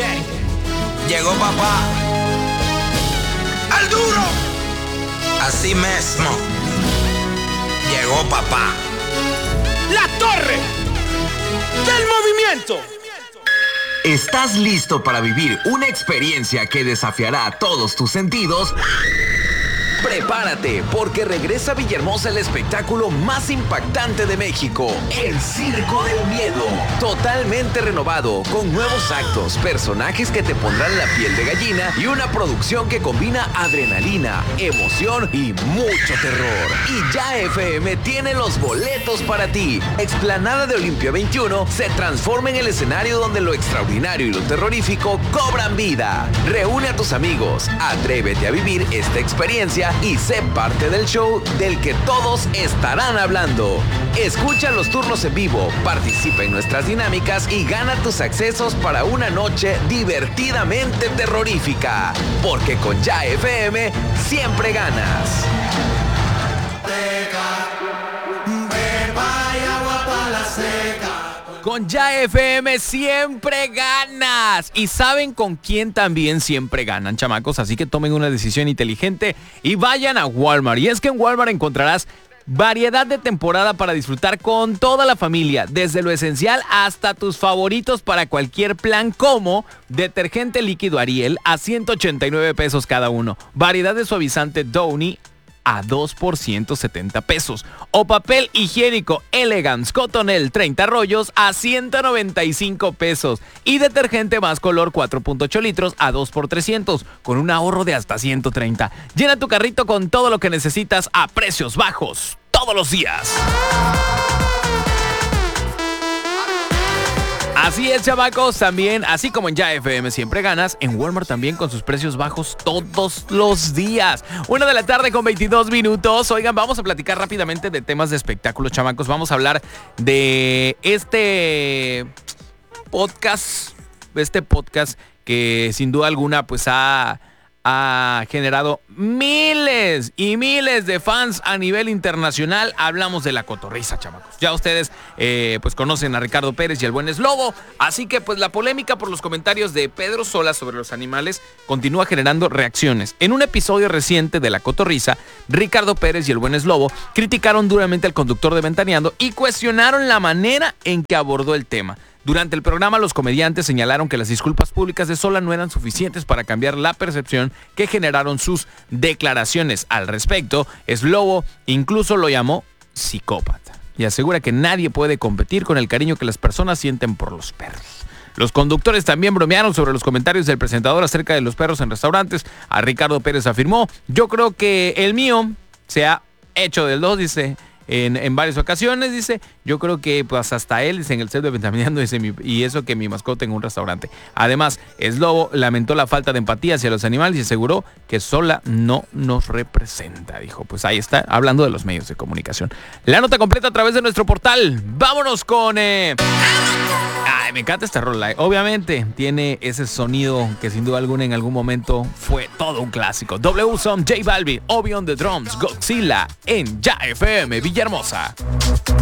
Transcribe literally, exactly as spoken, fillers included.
Oye, llegó papá. ¡Al duro! Así mismo. Llegó papá. La torre del movimiento. ¿Estás listo para vivir una experiencia que desafiará todos tus sentidos? Prepárate, porque regresa a Villahermosa el espectáculo más impactante de México, el Circo del Miedo. Totalmente renovado, con nuevos actos, personajes que te pondrán la piel de gallina y una producción que combina adrenalina, emoción y mucho terror. Y Ya F M tiene los boletos para ti. Explanada de Olimpia veintiuno se transforma en el escenario donde lo extraordinario y lo terrorífico cobran vida. Reúne a tus amigos, atrévete a vivir esta experiencia y sé parte del show del que todos estarán hablando. Escucha los turnos en vivo, participa en nuestras dinámicas y gana tus accesos para una noche divertidamente terrorífica. Porque con Ya F M siempre ganas. Con Ya F M siempre ganas. ¿Y saben con quién también siempre ganan, chamacos? Así que tomen una decisión inteligente y vayan a Walmart. Y es que en Walmart encontrarás variedad de temporada para disfrutar con toda la familia, desde lo esencial hasta tus favoritos para cualquier plan, como detergente líquido Ariel a ciento ochenta y nueve pesos cada uno, variedad de suavizante Downy a dos por ciento setenta pesos, o papel higiénico Elegance Cottonelle treinta rollos a ciento noventa y cinco pesos, y detergente Más Color cuatro punto ocho litros a dos por trescientos, con un ahorro de hasta ciento treinta. Llena tu carrito con todo lo que necesitas a precios bajos todos los días. Así es, chamacos, también, así como en Ya F M siempre ganas, en Walmart también con sus precios bajos todos los días. Una de la tarde con veintidós minutos. Oigan, vamos a platicar rápidamente de temas de espectáculos, chamacos. Vamos a hablar de este podcast, este podcast que sin duda alguna pues ha... ha generado miles y miles de fans a nivel internacional. Hablamos de La Cotorrisa, chamacos. Ya ustedes eh, pues conocen a Ricardo Pérez y el buen Slobo, así que pues la polémica por los comentarios de Pedro Sola sobre los animales continúa generando reacciones. En un episodio reciente de La Cotorrisa, Ricardo Pérez y el buen Slobo criticaron duramente al conductor de Ventaneando y cuestionaron la manera en que abordó el tema. Durante el programa, los comediantes señalaron que las disculpas públicas de Sola no eran suficientes para cambiar la percepción que generaron sus declaraciones. Al respecto, Slobo incluso lo llamó psicópata y asegura que nadie puede competir con el cariño que las personas sienten por los perros. Los conductores también bromearon sobre los comentarios del presentador acerca de los perros en restaurantes. A Ricardo Pérez afirmó: "Yo creo que el mío se ha hecho del dos", dice. En, en varias ocasiones, dice, yo creo que pues hasta él, dice, en el set de Ventaneando, dice, mi, y eso que mi mascota en un restaurante. Además, Slobo lamentó la falta de empatía hacia los animales y aseguró que Sola no nos representa, dijo. Pues ahí está, hablando de los medios de comunicación. La nota completa a través de nuestro portal. Vámonos con... Eh... Ay, me encanta esta rola. Obviamente tiene ese sonido que sin duda alguna en algún momento fue todo un clásico. W Son, J Balvin, Obi on the Drums, Godzilla en Ya F M Villahermosa.